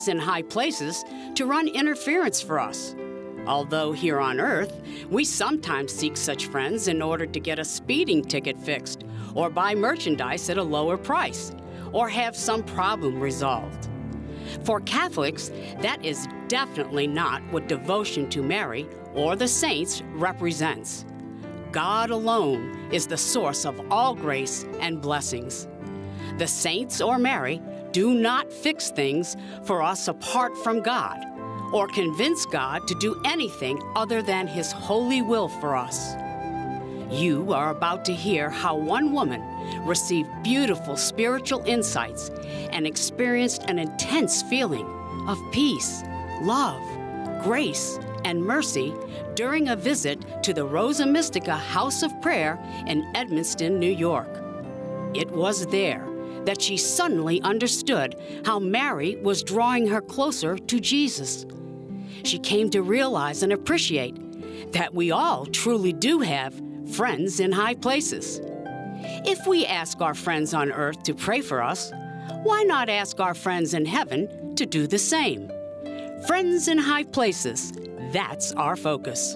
in high places to run interference for us. Although here on Earth, we sometimes seek such friends in order to get a speeding ticket fixed, or buy merchandise at a lower price, or have some problem resolved. For Catholics, that is definitely not what devotion to Mary or the saints represents. God alone is the source of all grace and blessings. The saints or Mary do not fix things for us apart from God, or convince God to do anything other than His holy will for us. You are about to hear how one woman received beautiful spiritual insights and experienced an intense feeling of peace, love, grace, and mercy during a visit to the Rosa Mystica House of Prayer in Edmonston, New York. It was there that she suddenly understood how Mary was drawing her closer to Jesus. She came to realize and appreciate that we all truly do have friends in high places. If we ask our friends on earth to pray for us, why not ask our friends in heaven to do the same? Friends in high places, that's our focus.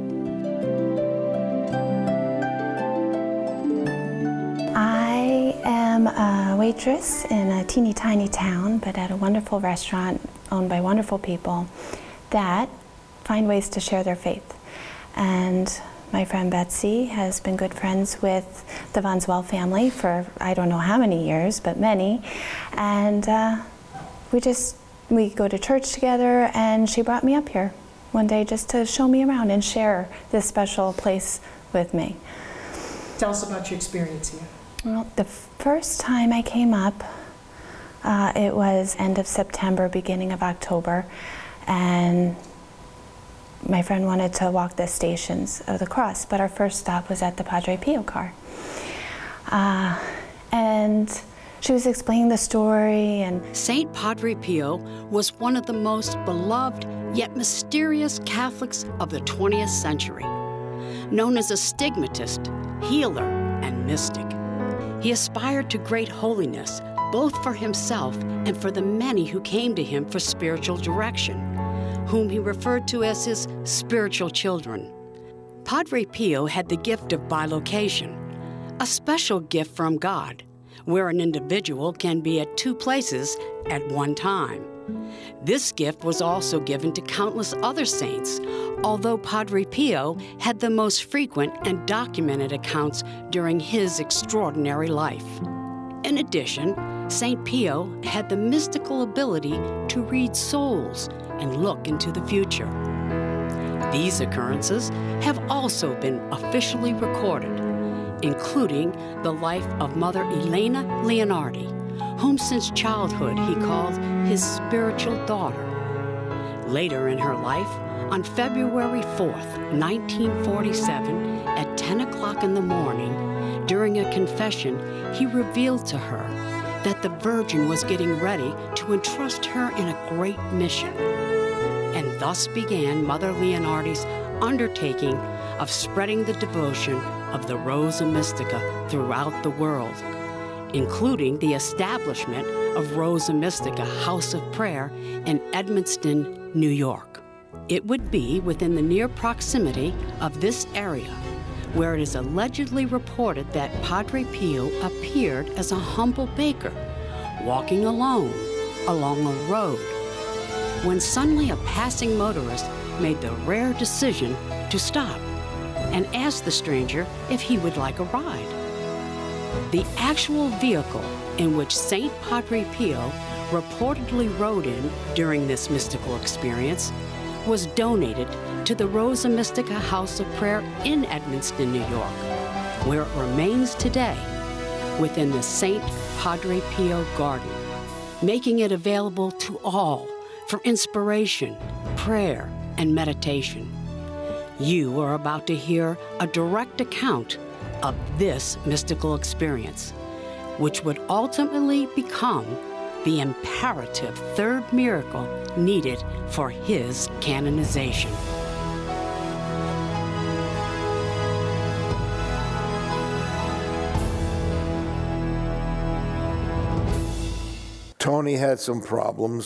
I am a waitress in a teeny tiny town, but at a wonderful restaurant owned by wonderful people that find ways to share their faith. And my friend Betsy has been good friends with the Vanswell family for I don't know how many years, but many. And we go to church together, and she brought me up here one day just to show me around and share this special place with me. Tell us about your experience here. Well, the first time I came up, it was end of September, beginning of October, and my friend wanted to walk the Stations of the Cross, but our first stop was at the Padre Pio car. And she was explaining the story. And Saint Padre Pio was one of the most beloved yet mysterious Catholics of the 20th century. Known as a stigmatist, healer, and mystic, he aspired to great holiness, both for himself and for the many who came to him for spiritual direction, whom he referred to as his spiritual children. Padre Pio had the gift of bilocation, a special gift from God, where an individual can be at two places at one time. This gift was also given to countless other saints, although Padre Pio had the most frequent and documented accounts during his extraordinary life. In addition, St. Pio had the mystical ability to read souls and look into the future. These occurrences have also been officially recorded, including the life of Mother Elena Leonardi, whom since childhood he called his spiritual daughter. Later in her life, on February 4th, 1947, at 10 o'clock in the morning, during a confession, he revealed to her that the Virgin was getting ready to entrust her in a great mission. And thus began Mother Leonardi's undertaking of spreading the devotion of the Rosa Mystica throughout the world, including the establishment of Rosa Mystica House of Prayer in Edmonston, New York. It would be within the near proximity of this area where it is allegedly reported that Padre Pio appeared as a humble baker, walking alone along a road, when suddenly a passing motorist made the rare decision to stop and asked the stranger if he would like a ride. The actual vehicle in which Saint Padre Pio reportedly rode in during this mystical experience was donated to the Rosa Mystica House of Prayer in Edmonston, New York, where it remains today within the Saint Padre Pio Garden, making it available to all for inspiration, prayer, and meditation. You are about to hear a direct account of this mystical experience, which would ultimately become the imperative third miracle needed for his canonization. Tony had some problems.